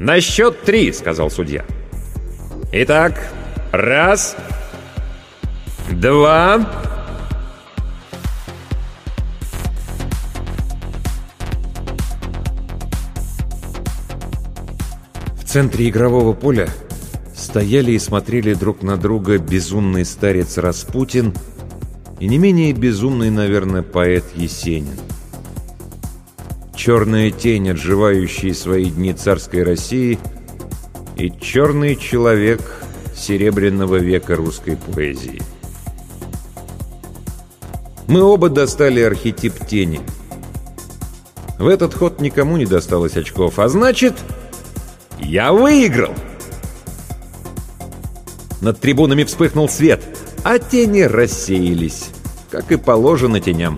«На счет 3», — сказал судья. «Итак, 1, 2...» В центре игрового поля стояли и смотрели друг на друга безумный старец Распутин и не менее безумный, наверное, поэт Есенин. Черная тень, отживающая свои дни царской России, и черный человек серебряного века русской поэзии. Мы оба достали архетип тени. В этот ход никому не досталось очков, а значит, я выиграл! Над трибунами вспыхнул свет, а тени рассеялись, как и положено теням.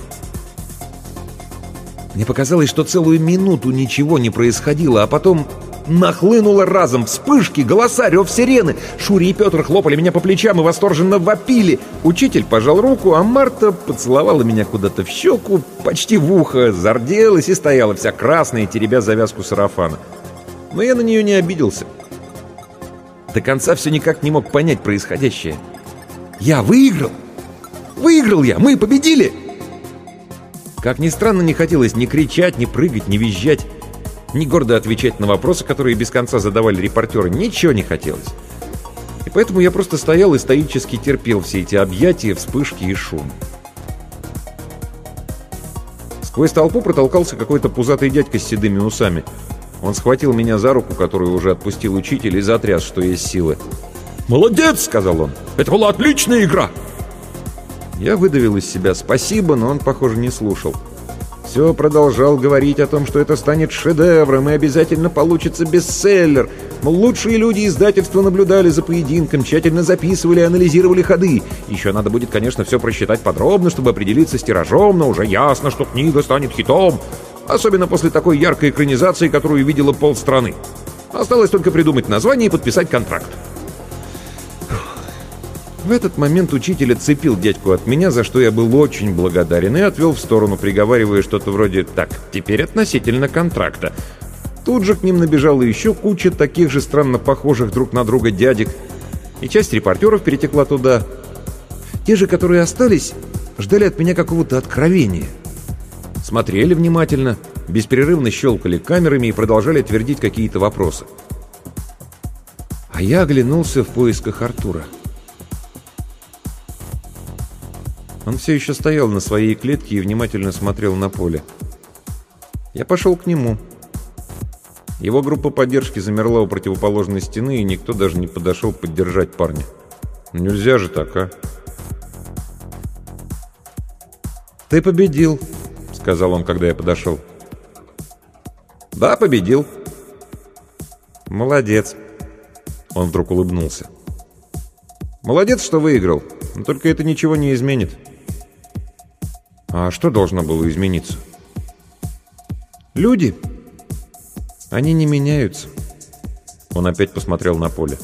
Мне показалось, что целую минуту ничего не происходило, а потом нахлынуло разом вспышки, голоса, рев сирены. Шуря и Петр хлопали меня по плечам и восторженно вопили. Учитель пожал руку, а Марта поцеловала меня куда-то в щеку, почти в ухо, зарделась и стояла вся красная, теребя завязку сарафана. Но я на нее не обиделся. До конца все никак не мог понять происходящее. Я выиграл! Выиграл я! Мы победили! Как ни странно, не хотелось ни кричать, ни прыгать, ни визжать, ни гордо отвечать на вопросы, которые без конца задавали репортеры. Ничего не хотелось. И поэтому я просто стоял и стоически терпел все эти объятия, вспышки и шум. Сквозь толпу протолкался какой-то пузатый дядька с седыми усами. Он схватил меня за руку, которую уже отпустил учитель, и затряс, что есть силы. «Молодец!» — сказал он. «Это была отличная игра!» Я выдавил из себя «спасибо», но он, похоже, не слушал. Все продолжал говорить о том, что это станет шедевром и обязательно получится бестселлер. Мол, лучшие люди издательства наблюдали за поединком, тщательно записывали и анализировали ходы. Еще надо будет, конечно, все просчитать подробно, чтобы определиться с тиражом, но уже ясно, что книга станет хитом. Особенно после такой яркой экранизации, которую видела полстраны. Осталось только придумать название и подписать контракт. В этот момент учитель отцепил дядьку от меня, за что я был очень благодарен, и отвел в сторону, приговаривая что-то вроде «так, теперь относительно контракта». Тут же к ним набежала еще куча таких же странно похожих друг на друга дядек, и часть репортеров перетекла туда. Те же, которые остались, ждали от меня какого-то откровения. Смотрели внимательно, беспрерывно щелкали камерами и продолжали твердить какие-то вопросы. А я оглянулся в поисках Артура. Он все еще стоял на своей клетке и внимательно смотрел на поле. Я пошел к нему. Его группа поддержки замерла у противоположной стены, и никто даже не подошел поддержать парня. Нельзя же так, а? «Ты победил», — сказал он, когда я подошел. «Да, победил». «Молодец». Он вдруг улыбнулся. «Молодец, что выиграл, но только это ничего не изменит». «А что должно было измениться?» «Люди. Они не меняются». Он опять посмотрел на поле.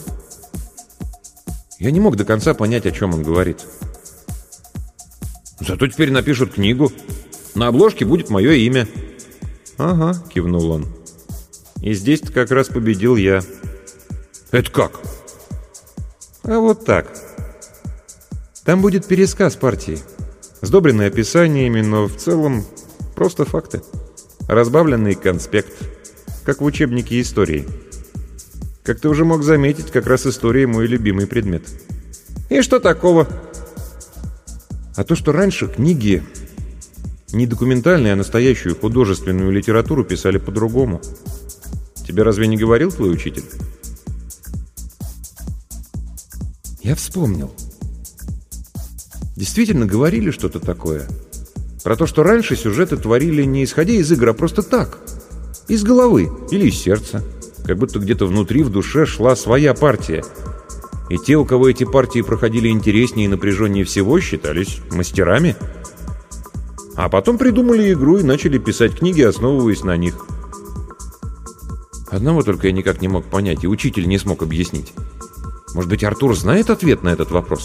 Я не мог до конца понять, о чем он говорит. «Зато теперь напишут книгу. На обложке будет мое имя». «Ага», — кивнул он. «И здесь-то как раз победил я». «Это как?» «А вот так. Там будет пересказ партии, сдобренный описаниями, но в целом просто факты. Разбавленный конспект, как в учебнике истории. Как ты уже мог заметить, как раз история мой любимый предмет». «И что такого?» «А то, что раньше книги не документальные, а настоящую художественную литературу писали по-другому. Тебе разве не говорил твой учитель?» Я вспомнил. Действительно говорили что-то такое. Про то, что раньше сюжеты творили не исходя из игр, а просто так. Из головы или из сердца. Как будто где-то внутри, в душе шла своя партия. И те, у кого эти партии проходили интереснее и напряженнее всего, считались мастерами. А потом придумали игру и начали писать книги, основываясь на них. Одного только я никак не мог понять, и учитель не смог объяснить. Может быть, Артур знает ответ на этот вопрос?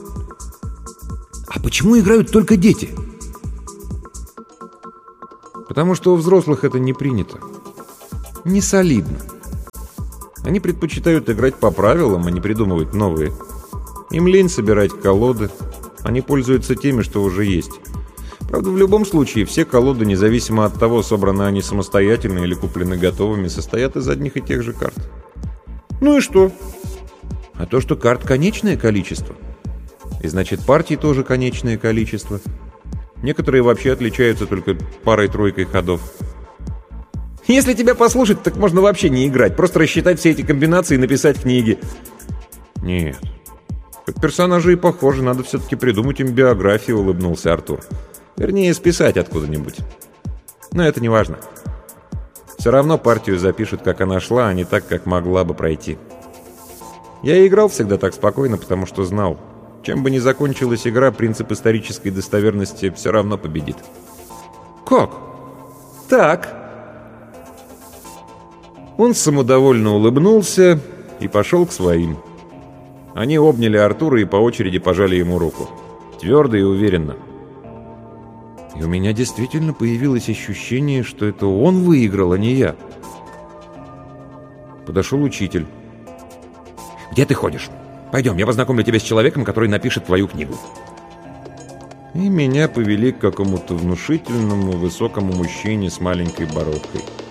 А почему играют только дети? Потому что у взрослых это не принято. Не солидно. Они предпочитают играть по правилам, а не придумывать новые. Им лень собирать колоды. Они пользуются теми, что уже есть. Правда, в любом случае, все колоды, независимо от того, собраны они самостоятельно или куплены готовыми, состоят из одних и тех же карт. Ну и что? А то, что карт конечное количество. И значит, партий тоже конечное количество. Некоторые вообще отличаются только парой-тройкой ходов. Если тебя послушать, так можно вообще не играть. Просто рассчитать все эти комбинации и написать книги. Нет. Хоть персонажи и похожи, надо все-таки придумать им биографию, улыбнулся Артур. Вернее, списать откуда-нибудь. Но это не важно. Все равно партию запишут, как она шла, а не так, как могла бы пройти. Я и играл всегда так спокойно, потому что знал. Чем бы ни закончилась игра, принцип исторической достоверности все равно победит. Как? Так. Он самодовольно улыбнулся и пошел к своим. Они обняли Артура и по очереди пожали ему руку. Твердо и уверенно. И у меня действительно появилось ощущение, что это он выиграл, а не я. Подошел учитель. «Где ты ходишь? Пойдем, я познакомлю тебя с человеком, который напишет твою книгу». И меня повели к какому-то внушительному высокому мужчине с маленькой бородкой.